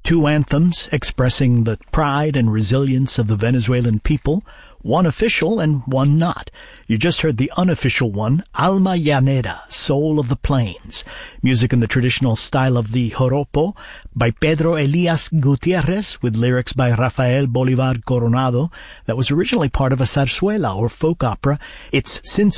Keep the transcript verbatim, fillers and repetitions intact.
Two anthems expressing the pride and resilience of the Venezuelan people, one official and one not. You just heard the unofficial one, Alma Llanera, Soul of the Plains, music in the traditional style of the joropo by Pedro Elias Gutierrez with lyrics by Rafael Bolivar Coronado that was originally part of a zarzuela or folk opera. It's since